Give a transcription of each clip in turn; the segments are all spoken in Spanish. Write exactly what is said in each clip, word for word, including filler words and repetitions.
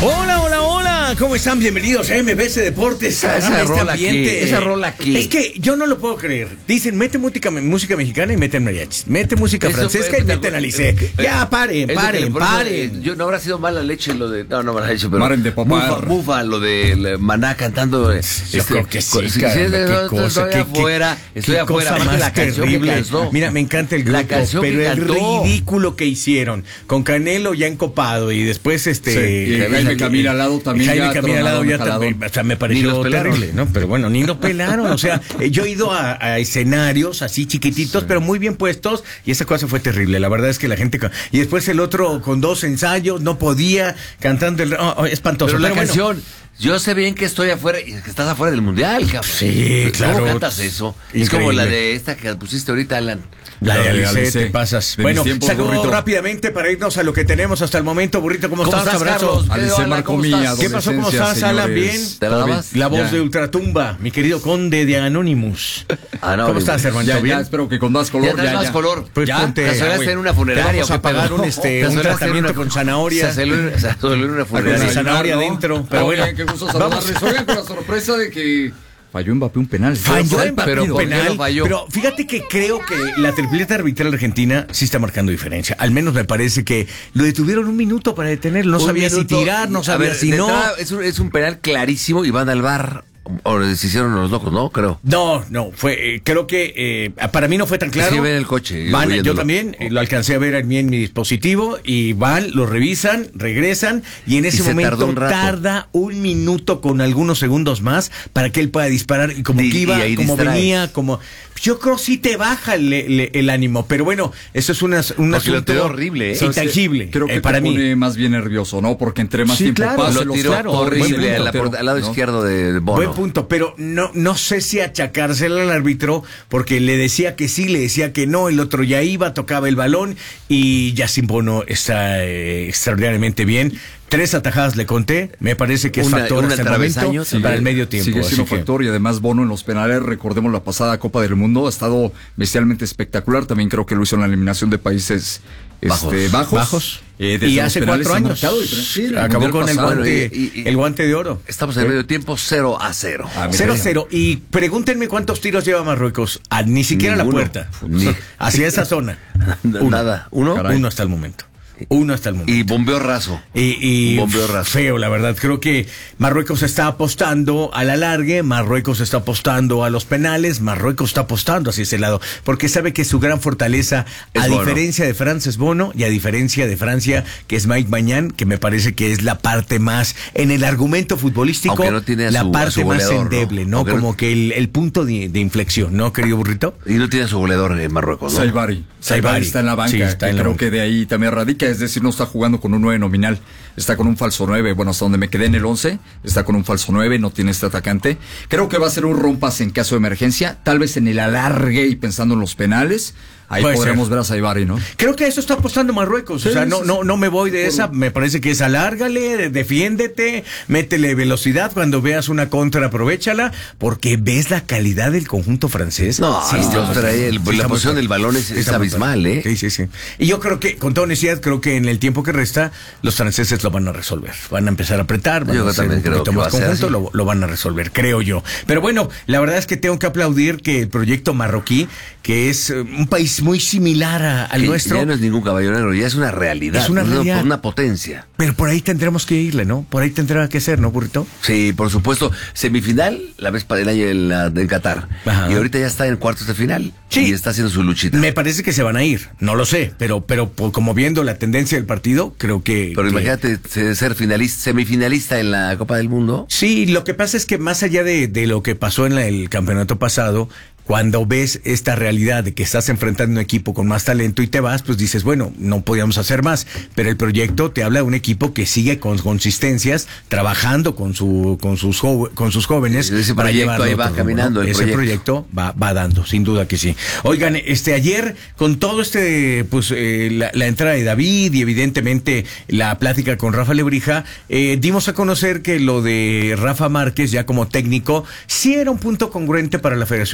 Hola, hola, hola, ¿cómo están? Bienvenidos a M B S Deportes. Esa, esa este rola aquí, esa rola aquí. Es que yo no lo puedo creer. Dicen, mete música, música mexicana y meten mariachis. Mete música Eso francesca fue- y meten Alice. eh, Ya, paren, Es lo que paren, le- por eso, paren. eh, Yo, no habrá sido mala leche lo de. No, no mala leche, pero. Maren de papar. Mufa, Mufa, lo de la Maná cantando. eh, Yo creo que sí, con- si- caramba, si- qué no, cosa, estoy qué- afuera, qué- estoy qué afuera. cosa Aparte, más la canción terrible. me cansó. Mira, me encanta el grupo, La canción pero me el encantó. ridículo que hicieron con Canelo ya encopado y después este Sí, y eh, Jaime eh, Camil al lado también Jaime ya Camil al lado ya tronaron, también, jaladón. o sea, me Ni pareció los pelaron. terrible, ¿no? Pero bueno, ni lo pelaron, o sea, eh, yo he ido a, a escenarios así chiquititos, pero muy bien puestos, y esa cosa fue terrible. La verdad es que la gente ca- y después el otro con dos ensayos no podía cantando el oh, oh, espantoso. Pero la Pero bueno, canción. Yo sé bien que estoy afuera y que estás afuera del mundial, cabrón. Sí, ¿Cómo claro. cantas eso? Es Increíble. como la de esta que pusiste ahorita, Alan. La de La de Alice, Alice. te pasas. De Bueno, mis tiempos, saludos Burrito. rápidamente para irnos a lo que tenemos hasta el momento. Burrito, ¿cómo, ¿Cómo estás? estás, Abrazo. Carlos? Alice Alan, marcó ¿cómo mi estás? ¿Qué pasó? ¿Cómo adolescencia, estás, Alan? señores. Bien. ¿Te la dabas? La voz Ya. de Ultratumba, mi querido conde de Anonymous. Ah, no, ¿Cómo bien. estás, hermanito? Ya, ¿Bien? ya, espero que con más color. Ya traes más color. Pues Ya, ponte, ¿Casualidad güey. está en una funeraria Te vamos o a qué pagar pedo? un, este, un ¿Casualidad está en tratamiento una- con zanahoria. Se salió en- se salió en una Con funeraria. la zanahoria adentro. Pero Oigan, bueno, qué gusto vamos. saludarles. Oigan, con la sorpresa de que falló Mbappé un penal. Falló Pero, en pero, un ¿por qué penal, lo falló? pero fíjate que creo que la tripleta arbitral argentina sí está marcando diferencia. Al menos me parece que lo detuvieron un minuto para detenerlo. No Un sabía minuto, si tirar, no a sabía ver, si de no. entrada, Es un, es un penal clarísimo y van al bar. O se hicieron los locos, ¿no? Creo. No, no, fue, eh, creo que eh, para mí no fue tan claro. Es que ven el coche, yo Van, voy yo viéndolo. también eh, lo alcancé a ver en mi, en mi dispositivo y van, lo revisan, regresan y en ese Y se momento tardó un rato. tarda un minuto con algunos segundos más para que él pueda disparar y como Y- que y iba, ahí como distrae. venía, como yo creo sí te baja el, el- el ánimo, pero bueno, eso es una, un Porque lo asunto tiró horrible, ¿eh? ¿Sabes qué? intangible Creo que eh, para te mí. pone más bien nervioso, ¿no? Porque entre más Sí, tiempo claro. pase, Lo los tiró claro, horrible buen a la punto, por- al lado ¿no? izquierdo de Bono. Buen punto, pero no, no sé si achacársela al árbitro porque le decía que sí, le decía que no, el otro ya iba, tocaba el balón y Yacine Bono está eh, extraordinariamente bien. Tres atajadas le conté, me parece que es Una- factor una hasta el travesaño momento también. para el medio tiempo. Sigue siendo así que- factor y además Bono en los penales, recordemos la pasada Copa del Mundo, ha estado bestialmente espectacular. También creo que lo hizo en la eliminación de países Bajos. este, bajos. Bajos. Eh, desde y los hace penales cuatro ha años marcado diferencia. Sí, el acabó mundial con el pasado. guante, Bueno, y- y- el guante de oro. Estamos en el medio tiempo cero a cero. Ah, mira. cero cero. Y pregúntenme cuántos tiros lleva Marruecos. A, ni siquiera a la Ninguno. puerta. Ni- Hacia esa zona. Uno. Nada. ¿Uno? Caray. Uno hasta el momento. Uno hasta el momento. Y bombeo raso. Y, y Bombeo raso. feo, la verdad. Creo que Marruecos está apostando a la largue, Marruecos está apostando a los penales, Marruecos está apostando hacia ese lado, porque sabe que su gran fortaleza, Es a Bono. diferencia de Francia, es Bono, y a diferencia de Francia, que es Mike Maignan, que me parece que es la parte más, en el argumento futbolístico, Aunque no tiene a la su- a parte su más goleador, ¿no? endeble, ¿no? Aunque no- Como que el, el punto de, de inflexión, ¿no, querido burrito? Y no tiene a su goleador en Marruecos, ¿no? Saibari. Saibari. Saibari está en la banca. Sí, está que en la creo banca. que de ahí también radica, es decir, no está jugando con un nueve nominal, está con un falso nueve. Bueno, hasta donde me quedé en el once, está con un falso nueve, no tiene este atacante. Creo que va a ser un rompas en caso de emergencia, tal vez en el alargue y pensando en los penales. Ahí Puede podremos ser. ver a Saibari, ¿no? Creo que a eso está apostando Marruecos. Sí, o sea, no, sí, no, sí. no me voy de esa. Me parece que es alárgale, defiéndete, métele velocidad. Cuando veas una contra, aprovechala, porque ves la calidad del conjunto francés. No, Sí, no, está muy pero ahí el- fuerte. la está muy posición fuerte. del balón es- Sí, es está muy abismal, fuerte. ¿eh? Sí, sí, sí. Y yo creo que, con toda honestidad, creo que en el tiempo que resta, los franceses lo van a resolver. Van a empezar a apretar, van Yo a hacer también un creo poquito que más va a ser conjunto, así. lo, lo van a resolver, creo yo. Pero bueno, la verdad es que tengo que aplaudir que el proyecto marroquí, que es eh, un país muy similar a- al Que nuestro. Ya no es ningún caballero negro, ya es una realidad. Es una realidad. Una potencia. Pero por ahí tendremos que irle, ¿no? Por ahí tendrá que ser, ¿no, burrito? Sí, por supuesto. Semifinal, la vez para el año en, la, en Qatar. Ajá. Y ahorita ya está en cuartos de final. Sí. Y está haciendo su luchita. Me parece que se van a ir, no lo sé, pero pero por- como viendo la tendencia del partido, creo que... Pero que- imagínate se- ser finalista, semifinalista en la Copa del Mundo. Sí, lo que pasa es que más allá de, de lo que pasó en la- el campeonato pasado, cuando ves esta realidad de que estás enfrentando un equipo con más talento y te vas, pues dices, bueno, no podíamos hacer más, pero el proyecto te habla de un equipo que sigue con consistencias, trabajando con su con sus jo- con sus jóvenes. Ese para proyecto llevarlo a ahí otro va rumbo, caminando, ¿no? el Ese proyecto. proyecto va, va dando, sin duda que sí. Oigan, este ayer, con todo este, pues, eh, la, la entrada de David y evidentemente la plática con Rafa Lebrija, eh, dimos a conocer que lo de Rafa Márquez, ya como técnico, sí era un punto congruente para la Federación Mexicana de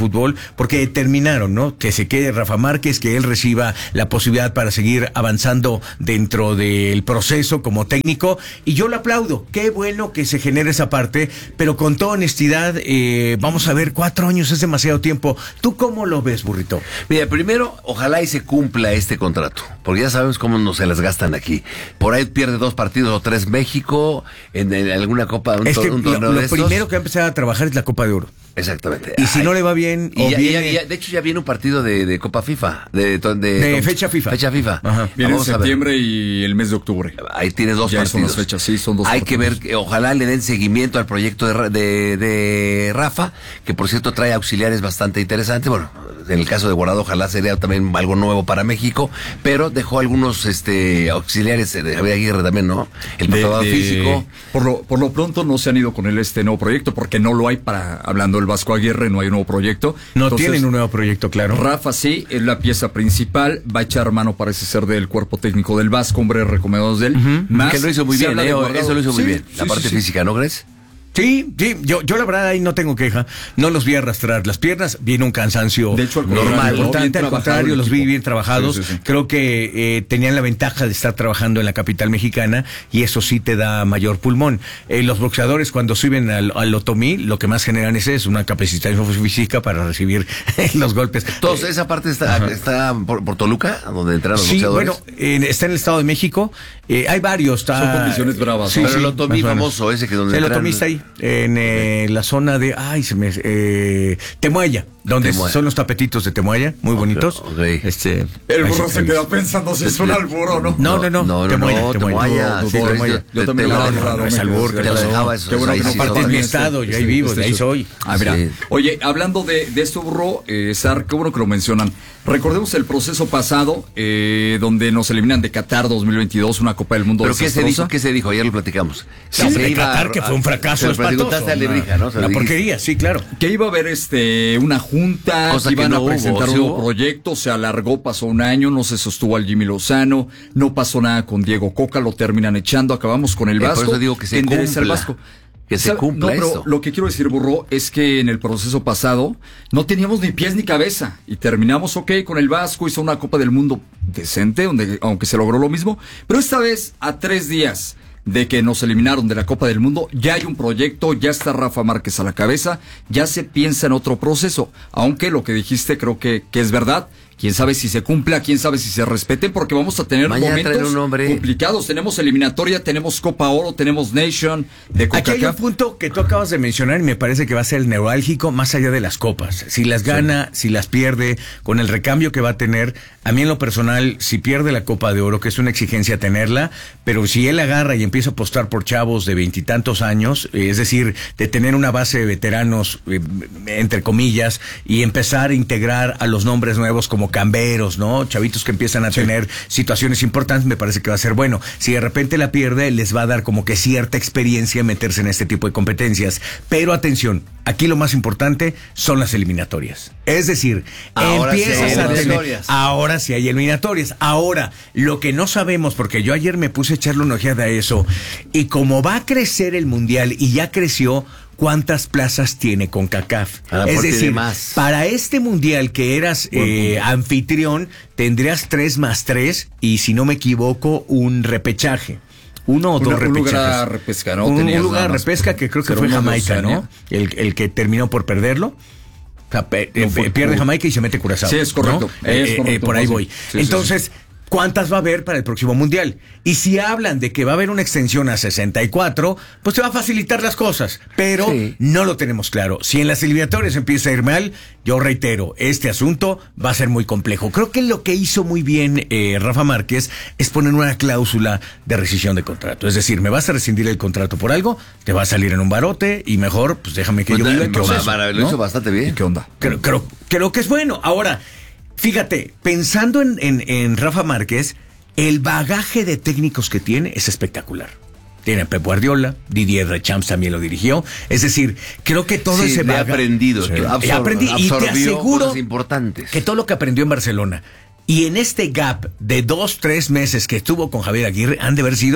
fútbol, porque determinaron, ¿no? Que se quede Rafa Márquez, que él reciba la posibilidad para seguir avanzando dentro del proceso como técnico, y yo lo aplaudo. Qué bueno que se genere esa parte, pero con toda honestidad, eh, vamos a ver, cuatro años es demasiado tiempo. ¿Tú cómo lo ves, Burrito? Mira, primero, ojalá y se cumpla este contrato, porque ya sabemos cómo no se las gastan aquí. Por ahí pierde dos partidos o tres México, en, en alguna copa, un, Es que un torneo lo, de lo estos. primero que va a empezar a trabajar es la Copa de Oro. Exactamente. Y si Ay, no le va bien, y o ya, viene... ya- ya- de hecho ya viene un partido de, de Copa FIFA, de, de, De fecha FIFA. Fecha FIFA. Ajá. Viene en Vamos a ver. septiembre y el mes de octubre. Ahí tienes dos Ya son partidos. las fechas, sí, son dos Hay partidos. que ver, que ojalá le den seguimiento al proyecto de, Ra- de, de Rafa, que por cierto trae auxiliares bastante interesantes. Bueno, en el caso de Guardado, ojalá sería también algo nuevo para México, pero dejó algunos este auxiliares de Javier Aguirre también, ¿no? El De- preparador de- físico. Por lo, por lo pronto no se han ido con él este nuevo proyecto, porque no lo hay para, hablando del Vasco Aguirre, no hay un nuevo proyecto. No Entonces, tienen un nuevo proyecto, claro. Rafa sí, es la pieza principal, va a echar mano, parece ser, del cuerpo técnico del Vasco, hombre recomendados de él. Más, Que lo hizo muy se bien, habla de eh, Guardado. eso lo hizo muy Sí, bien. La sí, parte sí, sí. física, ¿no crees? Sí, sí, yo, yo la verdad ahí no tengo queja. No los vi arrastrar las piernas, viene un cansancio De hecho, al contrario, normal. ¿no? Bien Importante, al trabajado contrario, el los vi equipo. bien trabajados. Sí, sí, sí. Creo que eh, tenían la ventaja de estar trabajando en la capital mexicana y eso sí te da mayor pulmón. Eh, los boxeadores cuando suben al, al otomí, lo que más generan es eso, una capacitación física para recibir los golpes. Entonces, esa parte está, está por, por Toluca, donde entran los Sí, boxeadores. bueno, en- está en el Estado de México. Eh, hay varios. Está, Son condiciones bravas, Sí, ¿no? Pero sí, el otomí más o menos. famoso, ese que donde El entran- otomí está ahí, en eh, la zona de, ay, se me, eh, Temuaya, donde Temuaya. son los tapetitos de Temuaya, muy bonitos. ok. Este, El ahí burro se- se queda pensando si es un alburo o no. No, no, no, No, no, Temuaya, no, Temuaya. Temuaya, No, sí, no, lo- Temuaya. te- Yo también te- lo te- he te- agarrado, no, es me albur, quedé te así. la dejaba eso, Qué bueno ahí que no sí, parte Parte son- de mi este- estado, yo ahí este- vivo, este de ahí show. soy. Ah, mira. Sí. Oye, hablando de, de esto, burro, eh, Sar, qué bueno que lo mencionan. Recordemos el proceso pasado, eh, donde nos eliminan de Qatar dos mil veintidós, una Copa del Mundo ¿Pero qué se desastrosa. dijo? ¿Qué se dijo? Ayer lo platicamos. Sí, de Qatar, que fue un fracaso Se lo espantoso. preguntaste a Lebrija, ¿no? Se lo Una dijiste. porquería, sí, claro. Que iba a haber este una junta, Cosa que iban que no a presentar hubo, un ¿sí nuevo hubo? proyecto, se alargó, pasó un año, no se sostuvo al Jimmy Lozano, no pasó nada con Diego Coca, lo terminan echando, acabamos con el Eh, por Vasco. eso digo que se endereza el cumpla. Vasco. Que se ¿Sabe? cumpla No, pero esto. lo que quiero decir, burro, es que en el proceso pasado no teníamos ni pies ni cabeza y terminamos, ok, con el Vasco, hizo una Copa del Mundo decente, donde, aunque se logró lo mismo, pero esta vez a tres días de que nos eliminaron de la Copa del Mundo, ya hay un proyecto, ya está Rafa Márquez a la cabeza, ya se piensa en otro proceso, aunque lo que dijiste creo que, que es verdad. Quién sabe si se cumpla, quién sabe si se respete, porque vamos a tener Mañana traen momentos un hombre. complicados. Tenemos eliminatoria, tenemos Copa Oro, tenemos Nation de Aquí hay un CONCACAF. punto que tú acabas de mencionar y me parece que va a ser el neurálgico más allá de las copas. Si las gana, si las pierde, con el recambio que va a tener, a mí en lo personal, si pierde la Copa de Oro, que es una exigencia tenerla, pero si él agarra y empieza a apostar por chavos de veintitantos años, eh, es decir, de tener una base de veteranos, eh, entre comillas, y empezar a integrar a los nombres nuevos como camberos, ¿no? Chavitos que empiezan a tener situaciones importantes, me parece que va a ser bueno. Si de repente la pierde, les va a dar como que cierta experiencia meterse en este tipo de competencias. Pero atención, aquí lo más importante son las eliminatorias. Es decir, Ahora sí empiezas hay a tener... eliminatorias. Ahora sí hay eliminatorias. Ahora, lo que no sabemos, porque yo ayer me puse a echarle una ojeada a eso, y como va a crecer el Mundial, y ya creció, ¿cuántas plazas tiene CONCACAF? A lo Es mejor tiene decir, más. para este Mundial que eras eh, anfitrión, tendrías tres más tres, y si no me equivoco, un repechaje. Uno o Una- dos un repechajes. lugar a repesca, ¿no? Un, un Tenías lugar nada a más. repesca que creo que Será fue uno de Jamaica, Oceanía. ¿no? El, el que terminó por perderlo. O sea, pe- No eh, fue- pierde fue- Jamaica y se mete Curazao. Sí, es correcto, ¿no? es Eh, eh, correcto, por ahí no, voy. sí. Sí, sí, Entonces, ¿cuántas va a haber para el próximo Mundial? Y si hablan de que va a haber una extensión a sesenta y cuatro, pues te va a facilitar las cosas. Pero Sí. no lo tenemos claro. Si en las eliminatorias empieza a ir mal, yo reitero, este asunto va a ser muy complejo. Creo que lo que hizo muy bien eh, Rafa Márquez es poner una cláusula de rescisión de contrato. Es decir, me vas a rescindir el contrato por algo, te va a salir en un barote y mejor, pues déjame que Pues, yo viva eh, el pero proceso, va- va- lo ¿no? hizo bastante bien. ¿Y qué onda? Creo, creo, creo que es bueno. Ahora, fíjate, pensando en, en, en Rafa Márquez, el bagaje de técnicos que tiene es espectacular. Tiene a Pep Guardiola, Didier Deschamps también lo dirigió. Es decir, creo que todo Sí, ese le ha bagaje... aprendido, Sí. absor- Y aprendí, y te absorbió aseguro cosas importantes. que todo lo que aprendió en Barcelona y en este gap de dos, tres meses que estuvo con Javier Aguirre han de haber sido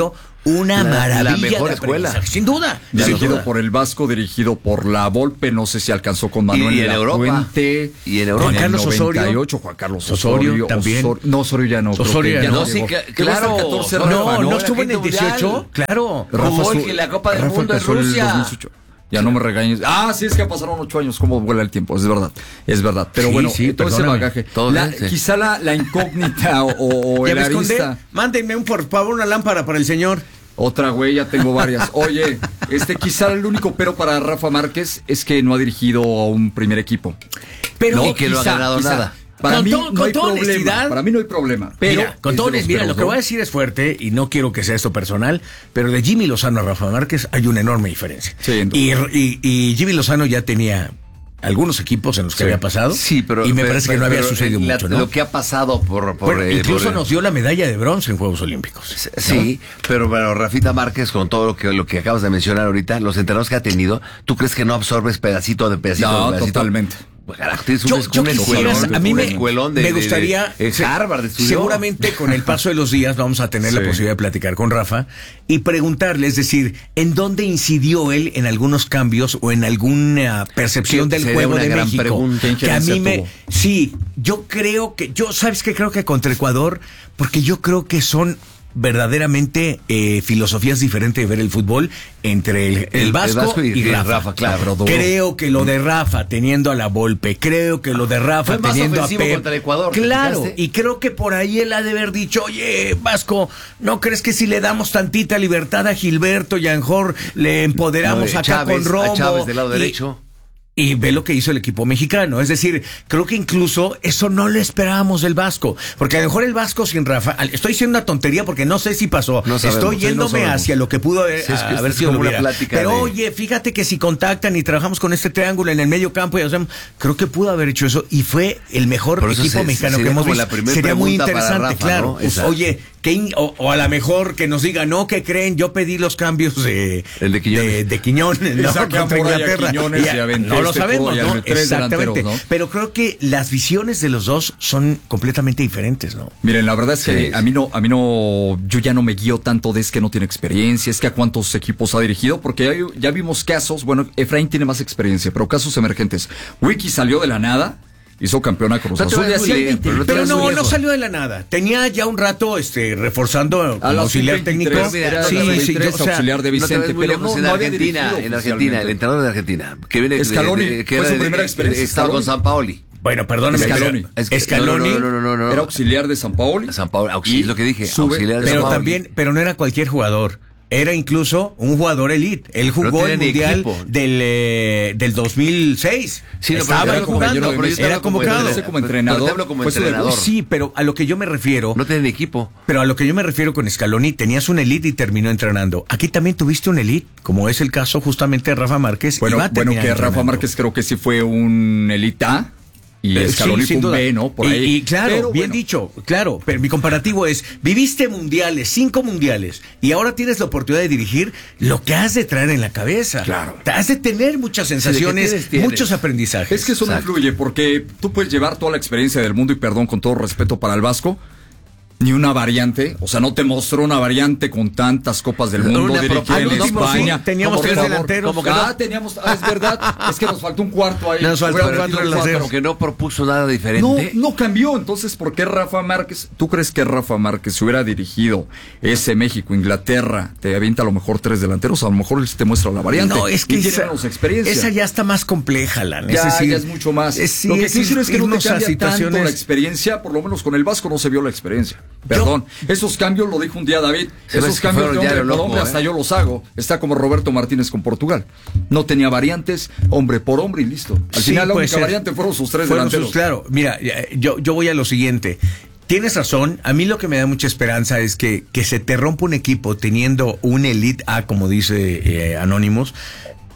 una La- maravilla la mejor de escuela. aprendizaje, sin duda. sin Dirigido duda. por el Vasco, dirigido por la Volpe, no sé si alcanzó con Manuel Y- y en La Europa. Puente. Y en Europa. En el Carlos Osorio. noventa y ocho, Juan Carlos Osorio Osorio. también. Osorio- no, Osorio ya no. creo Osorio que ya no. Sí, llegó. que- Llegó hasta el claro. catorce, No, Rafa, No, no la estuvo en el quinta dieciocho, mundial. claro. Jugó Su- en la Copa del Rafa Mundo en empezó en el Rusia. dos mil dieciocho. Ya no me regañes. Ah, sí, es que pasaron ocho años. ¿Cómo vuela el tiempo? Es verdad. Es verdad. Pero Sí, bueno, sí, todo ese perdóname. bagaje. Todo La- bien, sí. Quizá la, la incógnita o, o ¿Ya el ves, Conde? arista. Mándenme un, por favor, una lámpara para el señor. Otra, güey, ya tengo varias. Oye, este quizá el único pero para Rafa Márquez es que no ha dirigido a un primer equipo. Pero No, que no ha ganado nada. Para Con mí to- no con hay toda problema. honestidad, Para mí no hay problema. Pero mira, con es todo, de los mira, peros, lo que ¿no? voy a decir es fuerte y no quiero que sea esto personal, pero de Jimmy Lozano a Rafa Márquez hay una enorme diferencia. Sí, en y, y, y Jimmy Lozano ya tenía algunos equipos en los que Sí. había pasado. Sí, pero. Y me pero- parece que no pero- había pero sucedido la- mucho, ¿no? Lo que ha pasado por. por, Bueno, eh, incluso por- nos dio la medalla de bronce en Juegos Olímpicos. Sí, pero bueno, Rafita Márquez, con todo lo que, lo que acabas de mencionar ahorita, los entrenadores que ha tenido, ¿tú crees que no absorbes pedacito de pedacito No, de pedacito? totalmente. Pues, carajo, tienes un, Yo, es- yo un quisiera, escuelón, a mí un me, escuelón de, me de- de- gustaría, en se- Harvard estudió. seguramente con el paso de los días vamos a tener la Sí. posibilidad de platicar con Rafa y preguntarle, es decir, ¿en dónde incidió él en algunos cambios o en alguna percepción Que del sería juego una de gran México? pregunta. ¿Qué Que a mí injerencia me, tuvo? sí, yo creo que, yo, ¿sabes qué? Creo que contra Ecuador, porque yo creo que son verdaderamente eh, filosofías diferentes de ver el fútbol entre el, el El- el Vasco, Vasco y- y, y Rafa. Rafa, claro. Creo que lo de Rafa teniendo a la Volpe, creo que lo de Rafa Fue más teniendo a ofensivo Pep. contra Ecuador, ¿te Claro, fijaste? y creo que por ahí él ha de haber dicho, oye, Vasco, ¿no crees que si le damos tantita libertad a Gilberto y a Anjor le empoderamos No, acá Chávez, con Romo? a Chávez del lado Y- derecho. Y ve lo que hizo el equipo mexicano. Es decir, creo que incluso eso no lo esperábamos del Vasco. Porque a lo mejor el Vasco sin Rafa, al- estoy diciendo una tontería porque no sé si pasó. No sabemos, estoy sí, no yéndome sabemos. hacia lo que pudo haber, Sí, es que haber es sido como lo una hubiera. plática Pero de- oye, fíjate que si contactan y trabajamos con este triángulo en el medio campo y hacemos, creo que pudo haber hecho eso y fue el mejor Por eso equipo se- mexicano que sería hemos como visto. la primer Sería muy pregunta para interesante, Rafa, claro. ¿no? Pues, Esa. oye, que in- o, o a lo mejor que nos diga, no, ¿qué creen? Yo pedí los cambios de, El de Quiñones. de, de Quiñones, ¿no? saqué a Contra Moray a Inglaterra. Quiñones Y a- y aventé no lo este sabemos, puro y ¿no? aventé tres Exactamente. delanteros, ¿no? Pero creo que las visiones de los dos son completamente diferentes, ¿no? Miren, la verdad es que Sí, a mí no, a mí no, yo ya no me guío tanto de es que no tiene experiencia, es que a cuántos equipos ha dirigido, porque ya, ya vimos casos, bueno, Efraín tiene más experiencia, pero casos emergentes. Wiki salió de la nada, hizo campeona Cruz No te Azul y vayas así muy hay lejos, veinte. pero no te Pero vayas muy no, no lejos. salió de la nada. Tenía ya un rato este, reforzando como la auxiliar sub técnico. veintitrés, era Sí, la sí, veintitrés, yo, o sea, auxiliar de No te Vicente, ves muy pero lejos no, en no había Argentina, dirigido en Argentina, oficialmente. el entrenador de Argentina, que viene de- Scaloni, de- de- que fue era su de- primera de- experiencia, estaba con Scaloni. San Paoli. Bueno, perdóname, Scaloni. pero Es que- Scaloni, no, no, no, no, no, no. Era auxiliar de San Paoli. San Paoli, auxiliar, Y es lo que dije, sube- auxiliar de San pero Paoli. también, pero no era cualquier jugador. Era incluso un jugador elite. Él jugó tenía el ni mundial equipo. del, eh, del dos mil seis. Sí, no, pero Estaba yo ahí hablo como- jugando. yo no, pero yo te Era hablo como convocado. entrenador. como entrenador. Pero te hablo como fue su debut. entrenador. Sí, pero a lo que yo me refiero, No tienen equipo. pero a lo que yo me refiero con Scaloni, tenías un elite y terminó entrenando. Aquí también tuviste un elite, como es el caso justamente de Rafa Márquez. y Bueno, va a bueno terminar que Rafa entrenando. Márquez creo que sí fue un elita y Eh, Scaloni sí, sin fue un duda. B, ¿no? Por y, ahí. y claro, Pero bien bueno, dicho, claro, pero mi comparativo es, viviste mundiales, cinco mundiales, y ahora tienes la oportunidad de dirigir lo que has de traer en la cabeza. Claro. Te has de tener muchas sensaciones, tienes, tienes. muchos aprendizajes. Es que eso no Exacto. influye, porque tú puedes llevar toda la experiencia del mundo y perdón con todo respeto para el Vasco, ni una variante, o sea, no te mostró una variante con tantas copas del mundo Una dirigida pro- en al último, España. sí, teníamos Por tres favor, delanteros. como que Ah, ah, teníamos, ah, es verdad, es que nos faltó un cuarto ahí. Nos faltó Hubiera un cuarto metido un delantero. Como que no propuso nada No, diferente. no cambió. Entonces, ¿por qué Rafa Márquez? ¿Tú crees que Rafa Márquez si hubiera dirigido ese México, Inglaterra, te avienta a lo mejor tres delanteros? A lo mejor él te muestra la variante. No, es que y tiene esa, menos experiencia. esa ya está más compleja, Lan. Ya, es decir, ya es mucho más. es- sí, lo que es sí quiero es que no te irnos a cambia tanto situaciones- la experiencia, por lo menos con el Vasco no se vio la experiencia. Perdón. Esos cambios, lo dijo un día David, Se me esos hace que cambios fueron de ya hombre lo por loco, hombre ¿eh? hasta yo los hago. Está como Roberto Martínez con Portugal. No tenía variantes, hombre por hombre y listo. Al Sí, final la puede única ser. variante fueron sus tres Fueron delanteros. sus- claro, mira, yo, yo voy a lo siguiente. Tienes razón, a mí lo que me da mucha esperanza es que, que se te rompa un equipo teniendo un Elite A, como dice eh, Anonymous,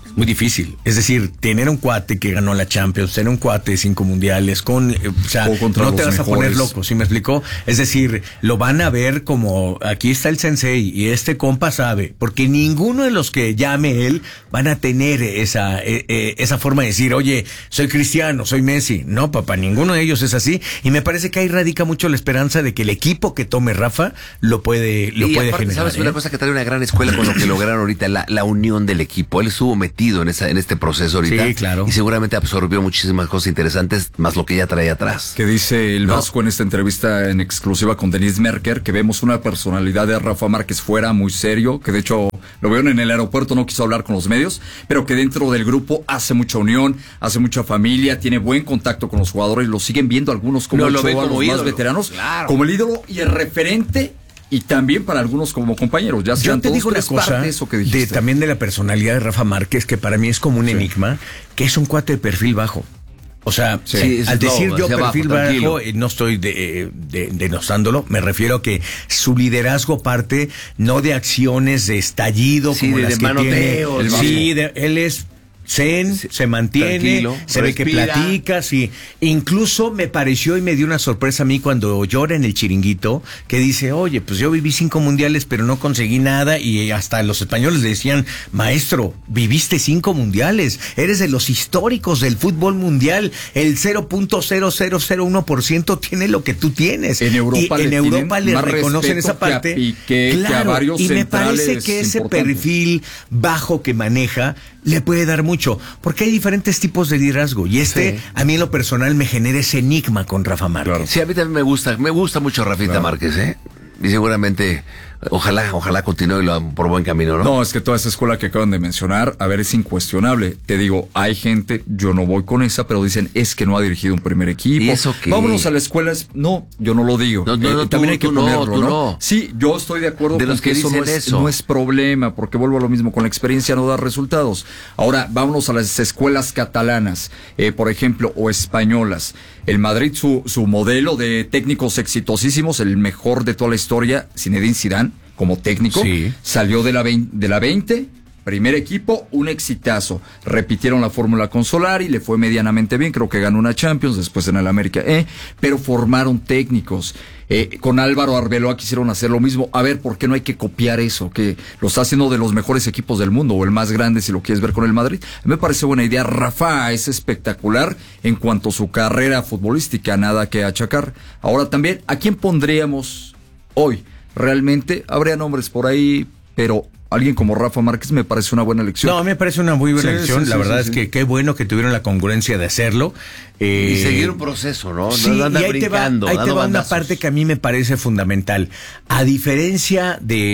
Muy difícil. Es decir, tener un cuate que ganó la Champions, tener un cuate de cinco mundiales, con, eh, o sea, o no te vas mejores. a poner loco, ¿sí me explicó? Es decir, lo van a ver como, aquí está el sensei y este compa sabe, porque ninguno de los que llame él van a tener esa, eh, eh, esa forma de decir, oye, soy Cristiano, soy Messi. No, papá, ninguno de ellos es así. Y me parece que ahí radica mucho la esperanza de que el equipo que tome Rafa lo puede, lo y puede aparte, generar. ¿sabes? ¿eh? Una cosa que trae una gran escuela con lo que lograron ahorita, la, la unión del equipo. Él estuvo metido en esa en este proceso ahorita. Sí, claro. Y seguramente absorbió muchísimas cosas interesantes, más lo que ya trae atrás. Que dice el ¿No? Vasco en esta entrevista en exclusiva con Denise Merker, que vemos una personalidad de Rafa Márquez fuera, muy serio, que de hecho lo vieron en el aeropuerto, no quiso hablar con los medios, pero que dentro del grupo hace mucha unión, hace mucha familia, tiene buen contacto con los jugadores, lo siguen viendo algunos como, no, el lo ven Ochoa, como los ídolo. más veteranos, Claro. como el ídolo y el referente. Y también para algunos como compañeros, ya sean Yo te todos digo una tres cosa partes, ¿o qué de, dijiste? también de la personalidad de Rafa Márquez, que para mí es como un Sí. enigma, que es un cuate de perfil bajo. O sea, Sí, sí, al es decir lobo, yo hacia perfil abajo, tranquilo. bajo, eh, no estoy de, de, denostándolo, me refiero a que su liderazgo parte no de acciones de estallido Sí, como de- las de que manoteo, tiene. el Sí, de- él es zen, Sí, se mantiene, tranquilo, se ve que respira. platica, sí. Incluso me pareció y me dio una sorpresa a mí cuando llora en el chiringuito, que dice, oye, pues yo viví cinco mundiales, pero no conseguí nada, y hasta los españoles le decían, maestro, viviste cinco mundiales, eres de los históricos del fútbol mundial, el cero punto cero cero cero uno por ciento tiene lo que tú tienes. En Europa y en le Europa tienen le más reconocen respeto esa que a parte. Piqué, que a claro, varios y me parece centrales que ese importantes. perfil bajo que maneja le puede dar mucho, porque hay diferentes tipos de liderazgo, y este, Sí. a mí en lo personal, me genera ese enigma con Rafa Márquez. Claro. Sí, a mí también me gusta, me gusta mucho Rafita Claro. Márquez, ¿eh? Y seguramente, ojalá, ojalá continúe y lo- por buen camino, ¿no? No, es que toda esa escuela que acaban de mencionar, a ver, es incuestionable. Te digo, hay gente, yo no voy con esa, pero dicen, es que no ha dirigido un primer equipo. ¿Y eso qué? Vámonos a la escuela. es- No, yo no lo digo. No, no, no, también tú- hay que tú no, ponerlo, tú ¿no? no. Sí, yo estoy de acuerdo De con los que eso, no dicen es, eso. no es problema, porque vuelvo a lo mismo, con la experiencia no da resultados. Ahora, vámonos a las escuelas catalanas, eh, por ejemplo, o españolas. El Madrid, su, su modelo de técnicos exitosísimos, el mejor de toda la historia, Zinedine Zidane, como técnico, Sí. salió de la, vein- de la veinte, primer equipo, un exitazo. Repitieron la fórmula con Solari, le fue medianamente bien, creo que ganó una Champions, después en el América, eh, pero formaron técnicos. Eh, con Álvaro Arbeloa quisieron hacer lo mismo. A ver, ¿por qué no hay que copiar eso? Que lo está haciendo de los mejores equipos del mundo, o el más grande si lo quieres ver con el Madrid. A mí me parece buena idea. Rafa es espectacular en cuanto a su carrera futbolística, nada que achacar. Ahora también, ¿a quién pondríamos hoy? Realmente habría nombres por ahí, pero alguien como Rafa Márquez me parece una buena elección. No, a mí me parece una muy buena Sí, elección. sí, la sí, verdad sí, es sí. que qué bueno que tuvieron la congruencia de hacerlo. Eh, Y seguir un proceso, ¿no? Sí, no andar y ahí te va, brincando, ahí te dando va una bandazos. parte que a mí me parece fundamental. A diferencia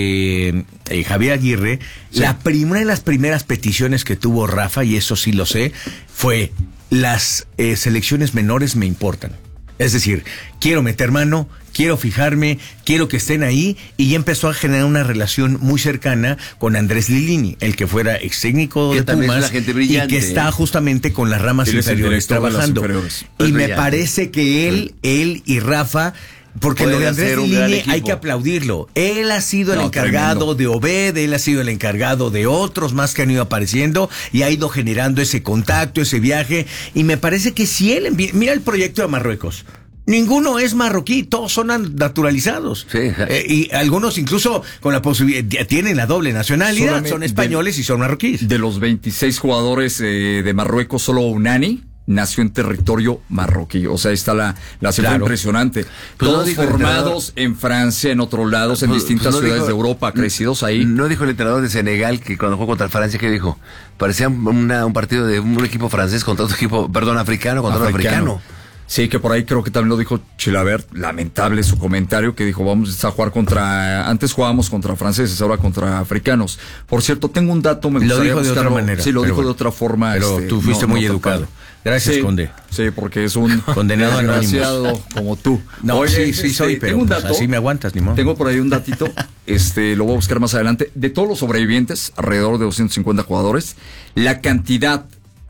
de eh, Javier Aguirre, Sí. la primera de las primeras peticiones que tuvo Rafa, y eso sí lo sé, fue las eh, selecciones menores me importan. Es decir, quiero meter mano, quiero fijarme, quiero que estén ahí, y ya empezó a generar una relación muy cercana con Andrés Lilini, el que fuera ex técnico Que de también es Pumas, una gente y brillante, que está ¿eh? justamente con las ramas Él es el inferiores director de las trabajando. inferiores. Y Es me brillante. parece que él, él y Rafa, porque Pueden lo de Andrés hacer un gran Lilini hay equipo. que aplaudirlo. Él ha sido el No, encargado tremendo. de Obed, él ha sido el encargado de otros más que han ido apareciendo, y ha ido generando ese contacto, ese viaje. Y me parece que si él envi- mira el proyecto de Marruecos. Ninguno es marroquí, todos son an- naturalizados. Sí. Eh, y algunos incluso con la posibilidad, tienen la doble nacionalidad, Solamente son españoles y son marroquíes. De los veintiséis jugadores eh, de Marruecos, solo Unani nació en territorio marroquí. O sea, ahí está la, la cifra Claro. impresionante. Pues no Todos dijo el formados en Francia, en otros lados, en Pues- distintas pues no ciudades dijo- de Europa, crecidos ahí. No dijo el entrenador de Senegal que cuando jugó contra Francia, ¿qué dijo? Parecía una- un partido de un equipo francés contra otro equipo, perdón, africano contra otro africano. Sí, que por ahí creo que también lo dijo Chilabert, lamentable su comentario, que dijo, vamos a jugar contra, antes jugábamos contra franceses, ahora contra africanos. Por cierto, tengo un dato, me Lo gustaría dijo de otra buscarlo. manera, Sí, lo pero dijo de bueno. otra forma. Pero este, tú fuiste no- muy no educado. tapado. Gracias, Sí, Conde. Sí, porque es un Condenado anónimo. desgraciado como tú. No, Oye, sí, sí este, soy, pero tengo un pues, dato, así me aguantas, ni modo. Tengo por ahí un datito, este, lo voy a buscar más adelante. De todos los sobrevivientes, alrededor de doscientos cincuenta jugadores, la cantidad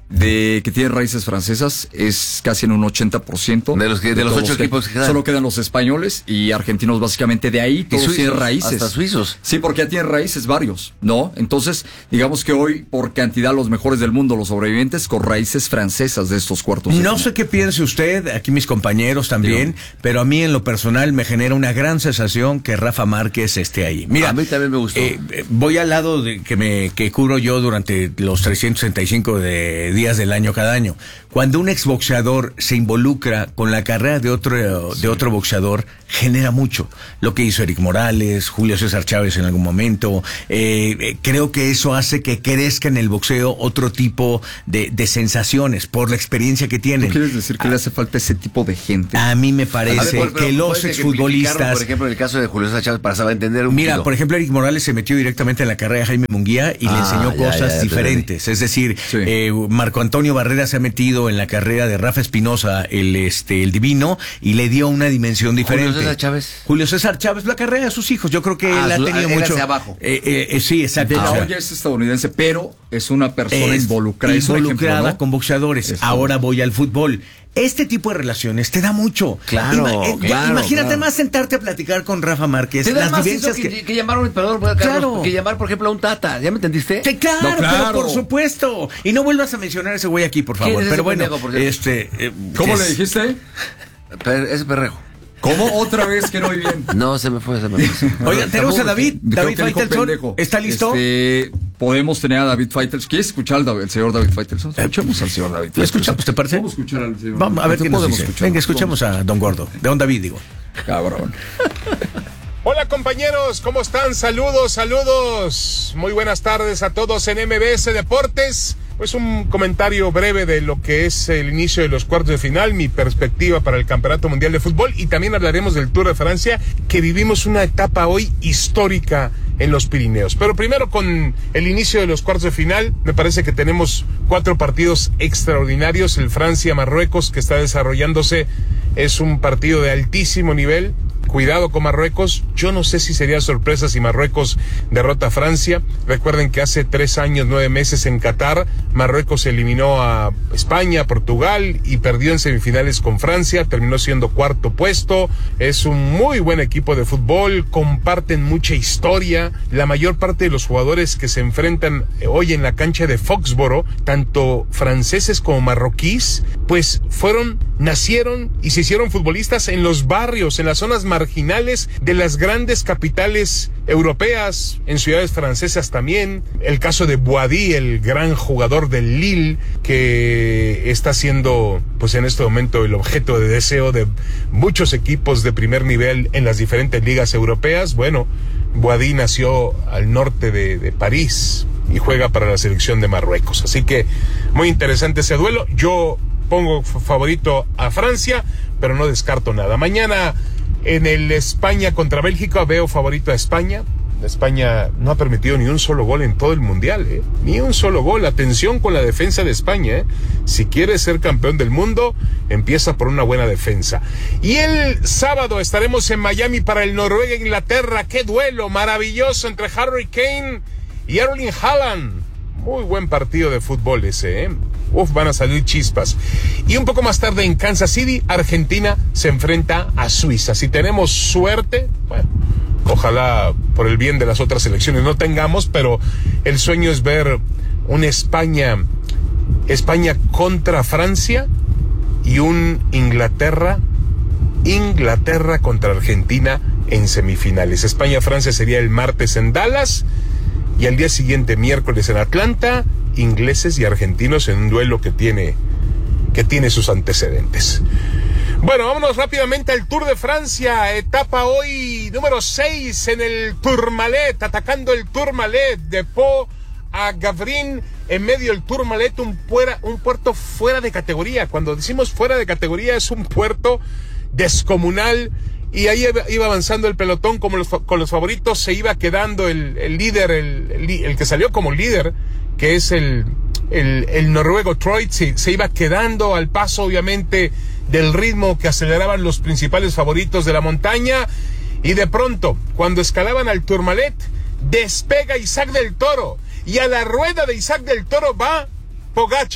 de que tiene raíces francesas es casi en un ochenta por ciento. De los, que, de de los ocho los que, equipos que quedan. Solo quedan los españoles y argentinos básicamente de ahí. Todos suizos, tienen raíces. Hasta suizos. Sí, porque ya tienen raíces varios, ¿no? Entonces, digamos que hoy, por cantidad, los mejores del mundo, los sobrevivientes, con raíces francesas de estos cuartos. No sé qué piense usted, aquí mis compañeros también, sí. Pero a mí en lo personal me genera una gran sensación que Rafa Márquez esté ahí. Mira, a mí también me gustó. Eh, voy al lado de que me que cubro yo durante los trescientos sesenta y cinco de días del año cada año. Cuando un exboxeador se involucra con la carrera de otro sí. de otro boxeador, genera mucho. Lo que hizo Eric Morales, Julio César Chávez en algún momento, eh, eh, creo que eso hace que crezca en el boxeo otro tipo de, de sensaciones por la experiencia que tienen. ¿Tú quieres decir que ah, le hace falta ese tipo de gente? A mí me parece ver, que los exfutbolistas... Por ejemplo, en el caso de Julio César Chávez, para saber entender un Mira, poquito. Por ejemplo, Eric Morales se metió directamente en la carrera de Jaime Munguía y ah, le enseñó ya, cosas ya, ya, diferentes. Es decir, sí. eh, Marco Antonio Barrera se ha metido en la carrera de Rafa Espinosa, el este el divino, y le dio una dimensión diferente. Julio César Chávez. Julio César Chávez, la carrera de sus hijos. Yo creo que ah, él ha tenido mucho. Hacia abajo. Eh, eh, eh, sí, exacto. Ahora o sea, es estadounidense, pero es una persona es involucrada, involucrada ejemplo, ¿no? con boxeadores. Eso. Ahora voy al fútbol. Este tipo de relaciones te da mucho. Claro, Ima eh, claro Imagínate claro. más sentarte a platicar con Rafa Márquez. Te da las más vivencias que, que... que llamar, perdón, Carlos, claro. que llamar, por ejemplo, a un Tata. ¿Ya me entendiste? Que claro, no, claro, pero por supuesto. Y no vuelvas a mencionar a ese güey aquí, por favor. Pero bueno, pendejo, por este... Eh, ¿Cómo es... le dijiste? Per ese perrejo. ¿Cómo? Otra vez que no oí bien. No, se me fue, se me fue. Oigan, tenemos a David. David Faitelson. ¿Está listo? Este, podemos tener a David Faitelson. ¿Quieres escuchar al, al señor David Faitelson? Escuchemos al señor David Faitelson. ¿Escuchamos, te parece? Vamos a escuchar al señor. Vamos a ver qué nos dice. Escuchar. Venga, escuchemos a Don Gordo. De Don David, digo. Cabrón. Hola compañeros, ¿cómo están? Saludos, saludos. Muy buenas tardes a todos en M B S Deportes. Pues un comentario breve de lo que es el inicio de los cuartos de final, mi perspectiva para el Campeonato Mundial de Fútbol, y también hablaremos del Tour de Francia, que vivimos una etapa hoy histórica en los Pirineos. Pero primero con el inicio de los cuartos de final, me parece que tenemos cuatro partidos extraordinarios. El Francia-Marruecos que está desarrollándose es un partido de altísimo nivel. Cuidado con Marruecos. Yo no sé si sería sorpresa si Marruecos derrota a Francia. Recuerden que hace tres años, nueve meses en Qatar, Marruecos eliminó a España, Portugal y perdió en semifinales con Francia. Terminó siendo cuarto puesto. Es un muy buen equipo de fútbol. Comparten mucha historia. La mayor parte de los jugadores que se enfrentan hoy en la cancha de Foxboro, tanto franceses como marroquíes, pues fueron, nacieron y se hicieron futbolistas en los barrios, en las zonas marginales de las grandes capitales europeas, en ciudades francesas también. El caso de Boadi, el gran jugador del Lille, que está siendo, pues en este momento, el objeto de deseo de muchos equipos de primer nivel en las diferentes ligas europeas. Bueno, Boadi nació al norte de, de París y juega para la selección de Marruecos. Así que muy interesante ese duelo. Yo pongo favorito a Francia, pero no descarto nada. Mañana en el España contra Bélgica veo favorito a España. España no ha permitido ni un solo gol en todo el Mundial, ¿eh? Ni un solo gol. Atención con la defensa de España, ¿eh? Si quieres ser campeón del mundo, empieza por una buena defensa. Y el sábado estaremos en Miami para el Noruega-Inglaterra. ¡Qué duelo maravilloso entre Harry Kane y Erling Haaland! Muy buen partido de fútbol ese, ¿eh? Uf, van a salir chispas. Y un poco más tarde en Kansas City, Argentina se enfrenta a Suiza. Si tenemos suerte, bueno, ojalá por el bien de las otras selecciones no tengamos, pero el sueño es ver un España, España contra Francia y un Inglaterra, Inglaterra contra Argentina en semifinales. España-Francia sería el martes en Dallas y al día siguiente, miércoles en Atlanta, ingleses y argentinos en un duelo que tiene, que tiene sus antecedentes. Bueno, vámonos rápidamente al Tour de Francia, etapa hoy número seis en el Tourmalet, atacando el Tourmalet, de Pau a Gavrin, en medio del Tourmalet, un, fuera, un puerto fuera de categoría. Cuando decimos fuera de categoría es un puerto descomunal, y ahí iba avanzando el pelotón como los, con los favoritos. Se iba quedando el, el líder, el, el, el que salió como líder, que es el, el, el noruego Troy, se, se iba quedando al paso, obviamente, del ritmo que aceleraban los principales favoritos de la montaña. Y de pronto, cuando escalaban al Tourmalet, despega Isaac del Toro, y a la rueda de Isaac del Toro va Pogačar.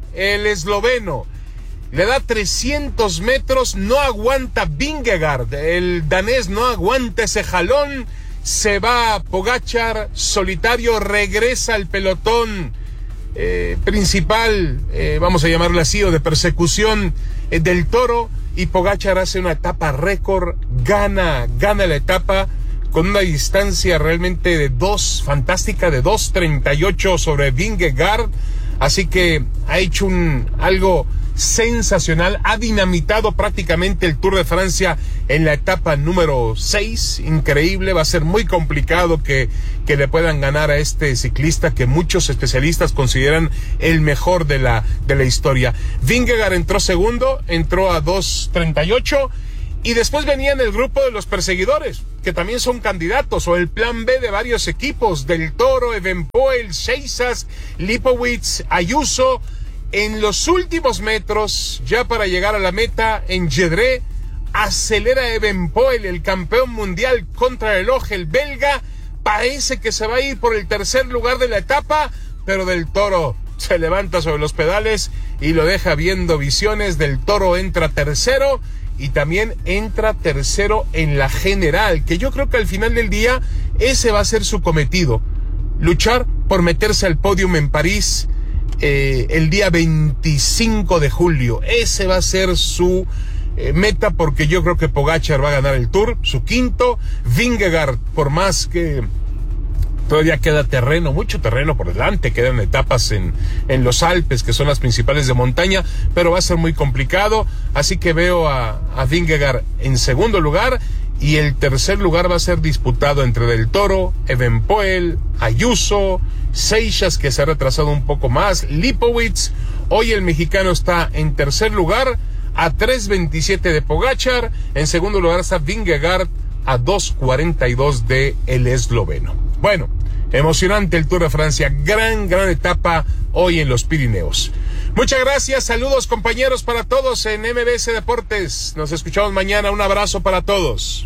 el esloveno. Le da trescientos metros, no aguanta Vingegaard, el danés no aguanta ese jalón, se va Pogačar solitario, regresa al pelotón eh, principal, eh, vamos a llamarlo así, o de persecución eh, del Toro, y Pogačar hace una etapa récord, gana, gana la etapa con una distancia realmente de dos, fantástica, de dos treinta y ocho sobre Vingegaard, así que ha hecho un algo sensacional, ha dinamitado prácticamente el Tour de Francia en la etapa número seis, increíble, va a ser muy complicado que, que le puedan ganar a este ciclista que muchos especialistas consideran el mejor de la, de la historia. Vingegaard entró segundo, entró a dos treinta y ocho, y después venía en el grupo de los perseguidores, que también son candidatos, o el plan B de varios equipos, del Toro, Evenepoel, Seisas, Lipowitz, Ayuso. En los últimos metros, ya para llegar a la meta, en Gedré, acelera Evenepoel, el campeón mundial contrarreloj, el belga, parece que se va a ir por el tercer lugar de la etapa, pero Del Toro se levanta sobre los pedales y lo deja viendo visiones. Del Toro entra tercero y también entra tercero en la general, que yo creo que al final del día ese va a ser su cometido, luchar por meterse al podium en París eh, el día veinticinco de julio. Ese va a ser su eh, meta, porque yo creo que Pogačar va a ganar el Tour, su quinto. Vingegaard, por más que todavía queda terreno, mucho terreno por delante, quedan etapas en, en los Alpes, que son las principales de montaña, pero va a ser muy complicado, así que veo a, a Vingegaard en segundo lugar, y el tercer lugar va a ser disputado entre Del Toro, Evenepoel, Ayuso, Seixas, que se ha retrasado un poco más, Lipowitz. Hoy el mexicano está en tercer lugar, a tres veintisiete de Pogačar. En segundo lugar está Vingegaard, a dos cuarenta y dos de el esloveno. Bueno, emocionante el Tour de Francia, gran, gran etapa hoy en los Pirineos. Muchas gracias, saludos compañeros para todos en M B S Deportes. Nos escuchamos mañana, un abrazo para todos.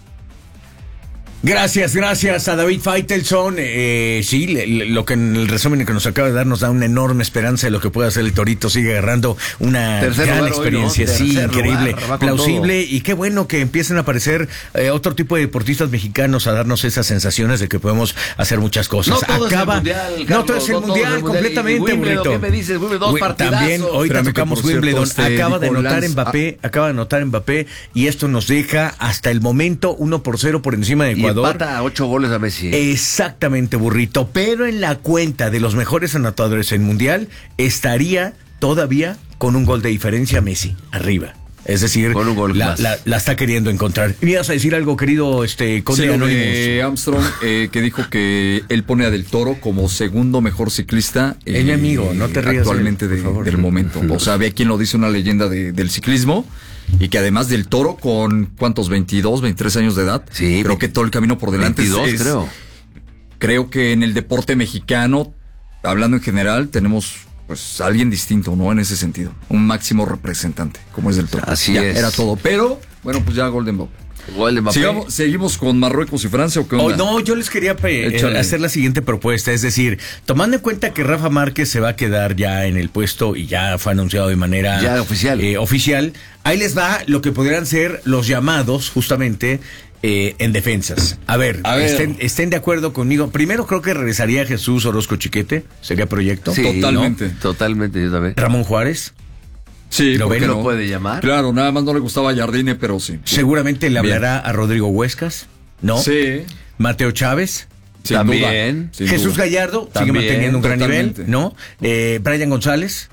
Gracias, gracias a David Faitelson. Eh, sí, le, le, lo que en el resumen que nos acaba de dar nos da una enorme esperanza de lo que puede hacer el Torito. Sigue agarrando una tercer gran experiencia, hoy, ¿no? Sí, increíble, lugar, plausible, y qué bueno que empiecen a aparecer eh, otro tipo de deportistas mexicanos a darnos esas sensaciones de que podemos hacer muchas cosas. No todo acaba, es el mundial, Carlos, no todo es el no mundial, todo es completamente, Wimbledon, ¿qué me dices? Wimbledon, dos partidazos. También hoy Espérame tocamos que, Wimbledon. Cierto, acaba de anotar Lance, Mbappé, ah. acaba de anotar Mbappé, y esto nos deja hasta el momento uno por cero por encima de Ecuador. Y empata a ocho goles a Messi. Exactamente, burrito. Pero en la cuenta de los mejores anotadores en mundial estaría todavía con un gol de diferencia Messi arriba. Es decir, con un gol la, más. La, la está queriendo encontrar. ¿Me ibas a decir algo, querido este Conde sí, Anonymous? Eh, Armstrong, eh, que dijo que él pone a Del Toro como segundo mejor ciclista. Eh, es mi amigo, no te rías. Actualmente de, favor, del sí. momento. O sea, ve a quien lo dice, una leyenda de, del ciclismo. Y que además Del Toro, con ¿cuántos? veintidós, veintitrés años de edad. Sí. Creo que todo el camino por delante. veintidós, es, creo. Creo que en el deporte mexicano, hablando en general, tenemos pues alguien distinto, ¿no? En ese sentido. Un máximo representante, como es Del Toro. Así ya, es. Era todo. Pero, bueno, pues ya Golden Bob. Gol de Mbappé. Sigamos, ¿Seguimos con Marruecos y Francia o qué onda? Oh, no, yo les quería pe- eh, hacer la siguiente propuesta, es decir, tomando en cuenta que Rafa Márquez se va a quedar ya en el puesto y ya fue anunciado de manera ya oficial, eh, oficial, ahí les va lo que podrían ser los llamados justamente eh, en defensas. A ver, a ver. Estén, estén de acuerdo conmigo. Primero creo que regresaría Jesús Orozco Chiquete, sería proyecto. Sí, totalmente. ¿no? Totalmente, yo también. Ramón Juárez. Sí, ¿Lo ¿Por ven? qué ¿No? lo puede llamar? Claro, nada más no le gustaba Jardine, pero sí. Seguramente le Bien. hablará a Rodrigo Huescas, ¿no? Sí. Mateo Chávez. Sin También. duda, sin Jesús duda. Gallardo También, sigue manteniendo un gran totalmente. nivel, ¿no? Eh, Brian González.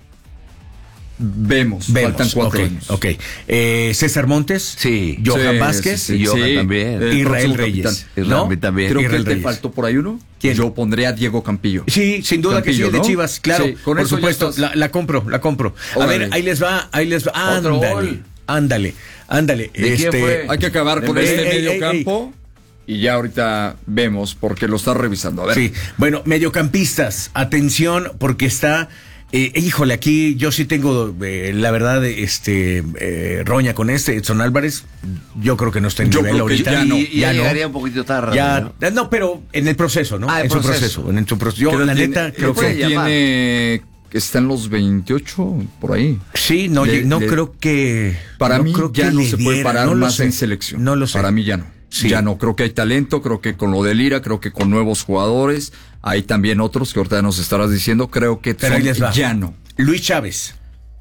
Vemos, Vemos, faltan cuatro ok, años. ok. Eh, César Montes. Sí. Johan Sí, Vázquez. sí, sí. Y Johan Sí, también. el Israel próximo Reyes. capitán. ¿no? Israel también. Creo que Israel te Reyes. faltó por ahí uno. ¿Quién? Yo pondría a Diego Campillo. Sí, sin duda que sí, Campillo, el de ¿no? Chivas, claro. Sí, con por eso ya supuesto, estás. la, la compro, la compro. A Órale. ver, ahí les va, ahí les va. Otro Ándale, gol. ándale, ándale. ¿De quién fue? Hay que acabar con Ey, este ey, medio ey, campo. Y ya ahorita vemos, porque lo está revisando. A ver. Sí, bueno, mediocampistas, atención, porque está... Eh, híjole, aquí yo sí tengo, eh, la verdad, este, eh, roña con este, Edson Álvarez, yo creo que no está en Yo nivel creo que ahorita. ya no. Y ya llegaría un poquito tarde. Ya, ¿no? no, pero en el proceso, ¿no? Ah, el en proceso. su proceso, en su proceso. Yo, Creo la tiene- neta, creo creo que que... llamar. tiene que está en los veintiocho, por ahí. Sí, no, Le- no le- creo que... Para no mí creo ya que no le se puede diera, parar no lo más sé. en selección. No lo sé. Para mí ya no. Sí. Ya no. Creo que hay talento, creo que con lo de Lira, creo que con nuevos jugadores, hay también otros que ahorita nos estarás diciendo, creo que Pero ahí les va. ya no. Luis Chávez.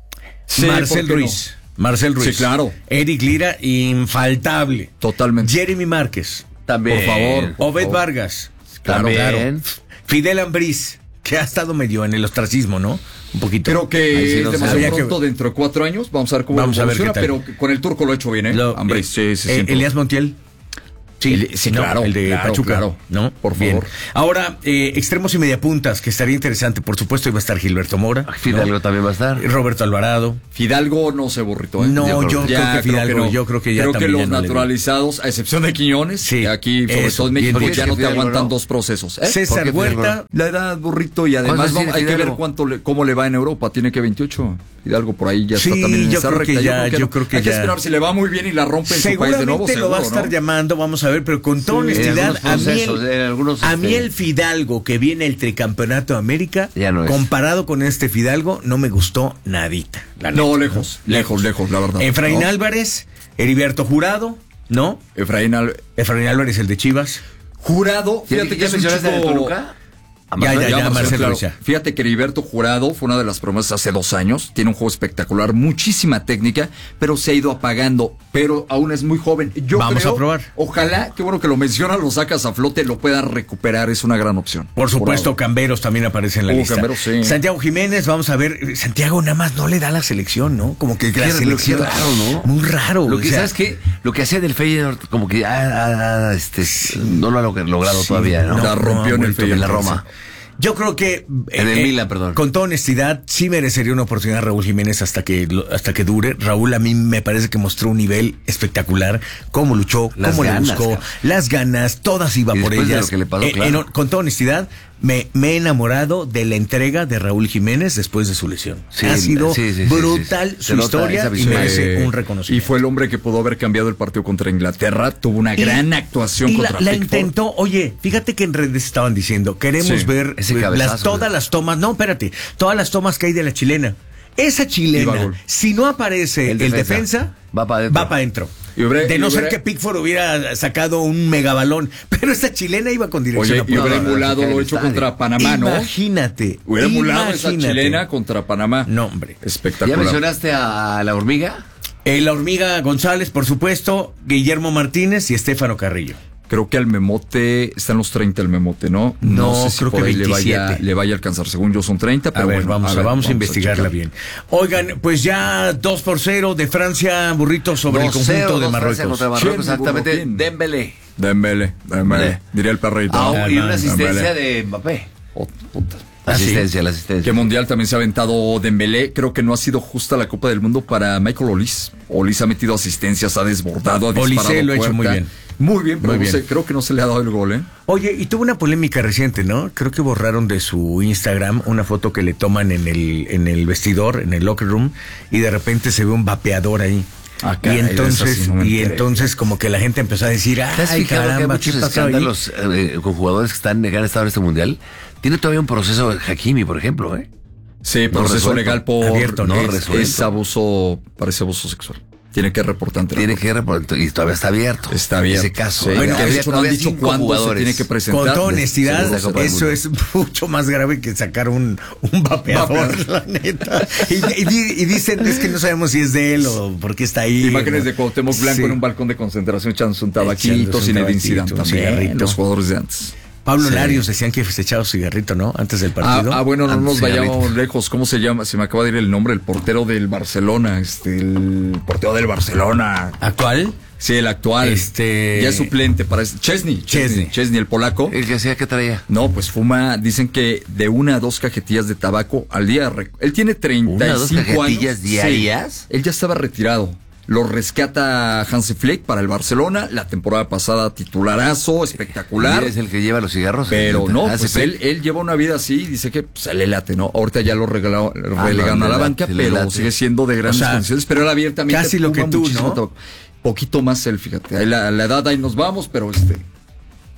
Sí, Marcel ¿por qué Ruiz. Marcel Ruiz. Sí, claro. Eric Lira, infaltable. Totalmente. Jeremy Márquez. También. Por favor. Obed favor. Vargas. También. Fidel Ambriz, que ha estado medio en el ostracismo, ¿no? Un poquito. Creo que Ahí sí es no sé. demasiado Habría que- pronto, dentro de cuatro años. Vamos a ver cómo Vamos a ver evoluciona, qué tal. pero con el turco lo ha hecho bien, ¿eh? Lo- Hombre, eh, sí, sí, eh, sí. Elías Montiel. Sí, El- sí, no, claro, el de claro, Pachuca, claro. ¿no? Por Bien. favor. Ahora, eh, extremos y mediapuntas, que estaría interesante, por supuesto, iba a estar Gilberto Mora. Fidalgo ¿no? también va a estar. Roberto Alvarado. Fidalgo no se burrito, ¿eh? No, Yo yo, creo creo, Ya, que Fidalgo, no. yo creo que ya Creo que también los ya no le veo. naturalizados, a excepción de Quiñones, Sí, que aquí, sobre eso, todo en bien México, dicho. ya no te Fidalgo, aguantan ¿no? dos procesos. ¿eh? ¿Por César qué Fidalgo Huerta. La edad, burrito, y además ¿Cuántos vamos- tiene hay que ver Fidalgo? cuánto le- cómo le va en Europa. Tiene que veintiocho. Fidalgo por ahí ya Sí, está también en yo esa creo recta. que ya, yo no. creo que hay que ya. esperar si le va muy bien y la rompe en su país de nuevo. Seguramente lo va a seguro, estar ¿no? llamando, vamos a ver, pero con toda en honestidad, algunos a mí, procesos, el, en algunos, a mí este- el Fidalgo que viene el tricampeonato de América, Ya no es. comparado con este Fidalgo, no me gustó nadita. la No, neta. lejos, lejos, lejos, la verdad. Efraín ¿No? Álvarez, Heriberto Jurado, ¿no? Efraín Al- Efraín Álvarez, el de Chivas. Jurado, ¿Ya, fíjate ya que es un mencionaste de chico... Toluca? Ya, ya, ya, Marcelo, Marcelo claro. Ruiz, ya. Fíjate que Heriberto Jurado fue una de las promesas hace dos años. Tiene un juego espectacular, muchísima técnica, pero se ha ido apagando. Pero aún es muy joven. Yo Vamos creo, a probar. Ojalá, qué bueno que lo mencionas, lo sacas a flote, lo pueda recuperar. Es una gran opción. Por supuesto, Jurado. Camberos también aparece en la Uh, lista. Camberos, sí. Santiago Jiménez, vamos a ver. Santiago nada más no le da la selección, ¿no? Como que la Qué- selección. qué raro, ¿no? Muy raro. Lo o que, sea, ¿sabes qué? Lo que hacía del Feyenoord, como que ah, ah, ah, este, no lo ha log- logrado Sí, todavía, ¿no? La rompió ha en el vuelto Feyenoord, en la Roma. Yo creo que En el Milan, perdón. Con toda honestidad, sí merecería una oportunidad Raúl Jiménez hasta que lo- hasta que dure. Raúl a mí me parece que mostró un nivel espectacular, cómo luchó, Las cómo ganas, le buscó, cabrón. las ganas, todas iba Y por después de ellas. lo que le pasó, Eh, claro. en- con toda honestidad, me, me he enamorado de la entrega de Raúl Jiménez después de su lesión. Sí, ha sido sí, sí, sí, brutal sí, sí. su Se nota historia esa y visión. merece Eh, un reconocimiento. Y fue el hombre que pudo haber cambiado el partido contra Inglaterra. Tuvo una Y- gran actuación y contra la, la Pickford. intentó. Oye, fíjate que en redes estaban diciendo, queremos Sí, ver ese eh, cabezazo, las, todas ¿no? las tomas. No, espérate, todas las tomas que hay de la chilena. Esa Iba chilena, gol. si no aparece el, El defensa, defensa, va pa' adentro. va para adentro. Y hubiera- de no y ser hubiera- que Pickford hubiera sacado un megabalón, pero esta chilena iba con dirección Oye, a y hubiera puerta. no, no, emulado no, lo no, hecho no, contra Panamá, ¿no? Imagínate. Hubiera emulado esa imagínate. chilena contra Panamá. No, hombre. ¿Ya Espectacular. mencionaste a la hormiga? Eh, la hormiga González, por supuesto, Guillermo Martínez y Estefano Carrillo. Creo que al Memote, está en los treinta el Memote, ¿no? No, sé si creo por que ahí le vaya, veintisiete. le vaya a alcanzar. Según yo son treinta, A pero ver, bueno, vamos, a, ver, vamos a investigarla checar. bien. Oigan, pues ya dos por cero de Francia, burrito sobre el dos cero, conjunto de dos Francia Marruecos. contra Marruecos, ¿Quién, exactamente. Burro, quién? Dembélé. Dembélé, Dembélé, Dembélé. diría el perrito. Ah, Ah, y no, una asistencia Dembélé. de Mbappé. Oh, puta. Asistencia, la asistencia. ¿Qué mundial también se ha aventado Dembélé? Creo que no ha sido justa la Copa del Mundo para Michael Olise. Olise ha metido asistencias, ha desbordado, ha Olise disparado lo ha hecho puerta. muy bien. Muy bien, pero Muy no bien. sé, creo que no se le ha dado el gol, ¿eh? Oye, y tuvo una polémica reciente, ¿no? Creo que borraron de su Instagram una foto que le toman en el, en el vestidor, en el locker room, y de repente se ve un vapeador ahí. Ah, caray, y entonces, esa sí no me y enteré. entonces como que la gente empezó a decir, ¿Te has ay, fijado que hay caramba, ¿qué muchos pasó ahí? escándalos eh, con jugadores que están que han estado en este mundial? Tiene todavía un proceso Hakimi, por ejemplo, ¿eh? Sí, proceso resuelto. legal por Abierto, no es, resuelto. es abuso, parece abuso sexual. Tiene que reportar ante la Tiene corte. que reportar, y todavía está abierto. Está bien. Ese caso. Sí, ¿eh? Bueno, de Había hecho, no han todavía dicho cinco cuándo se jugadores. tiene que presentar. Con toda de- honestidad, de la Copa del eso Mundo. es mucho más grave que sacar un, un vapeador, la neta. Y, y di- y dicen, es que no sabemos si es de él o por qué está ahí. Imágenes ¿no? de Cuauhtémoc Blanco Sí. en un balcón de concentración echándose un tabaquito, Echándose un Zinedine tabaquito, Zidane un también, cigarrito. los jugadores de antes. Pablo Sí. Larios decían que se echaba su cigarrito, ¿no? Antes del Ah, partido. ah, bueno, no Ah, nos cigarrito. vayamos lejos. ¿Cómo se llama? Se me acaba de ir el nombre, el portero del Barcelona, este, el portero del Barcelona. ¿Actual? Sí, el actual. Este- Ya es suplente para este. Chesney, Chesney, Chesney. Chesney, el polaco. ¿El que hacía que traía? No, pues fuma, dicen que de una a dos cajetillas de tabaco al día. Re- Él tiene treinta ¿Una y a dos cinco años. cajetillas diarias? Sí. Él ya estaba retirado. Lo rescata Hansi Flick para el Barcelona. La temporada pasada titularazo, espectacular. ¿Es el que lleva los cigarros? Pero no, Ah, pues sí, él, él lleva una vida así, dice que pues, le late, ¿no? Ahorita ya lo regaló- relegaron no, a la le banca, late, le pero late. sigue siendo de grandes O sea, condiciones. Pero él abiertamente casi lo fuma que tú, muchísimo ¿no? tabaco. Poquito más él, fíjate. Ahí la, la edad, ahí nos vamos, pero este...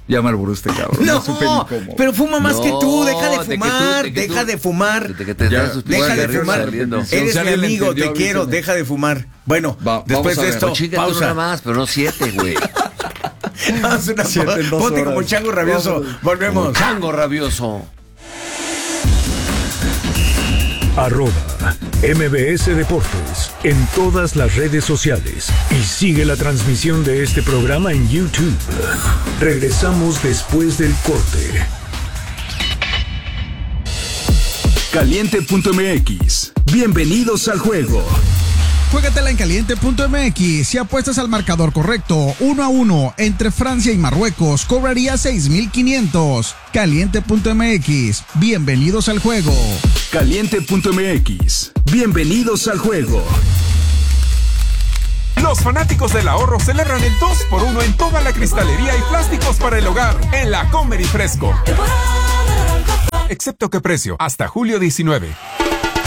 Ya Marlboro este cabrón. No, supe ni cómo. pero fuma más No, que tú, deja de de que tú- fumar, de que deja tú- de fumar. De que te Ya, das tus Deja de cigarrillos fumar. saliendo. Si Eres mi alguien le amigo, te entendió, quiero, avísame. deja de fumar. Bueno, Va, después vamos a de ver. esto, No, chíngate una pausa. más, pero no siete, güey. Vamos a una Siete pausa. en dos Ponte como horas. chango rabioso. Vamos. Volvemos. Chango rabioso. Arroba M B S Deportes en todas las redes sociales y sigue la transmisión de este programa en YouTube. Regresamos después del corte. Caliente punto m x. Bienvenidos al juego. Juégatela en caliente punto m x. Si apuestas al marcador correcto, uno a uno entre Francia y Marruecos, cobraría seis mil quinientos. caliente punto m x. Bienvenidos al juego. Caliente punto m x. Bienvenidos al juego. Los fanáticos del ahorro celebran el dos por uno en toda la cristalería y plásticos para el hogar en la Comer y Fresco. Excepto que precio, hasta julio diecinueve.